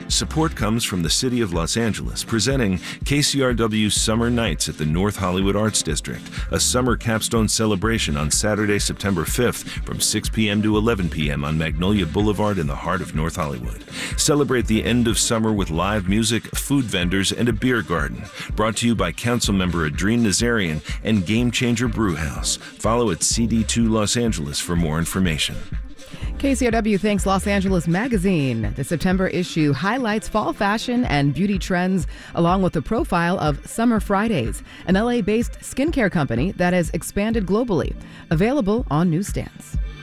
Support comes from the City of Los Angeles, presenting KCRW Summer Nights at the North Hollywood Arts District, a summer capstone celebration on Saturday, September 5th from 6 p.m. to 11 p.m. on Magnolia Boulevard in the heart of North Hollywood. Celebrate the end of summer with live music, food vendors, and a beer garden. Brought to you by Councilmember Adrien Nazarian and Game Changer Brewhouse. Follow at CD2 Los Angeles for more information. KCRW thanks Los Angeles Magazine. The September issue highlights fall fashion and beauty trends, along with a profile of Summer Fridays, an LA-based skincare company that has expanded globally. Available on newsstands.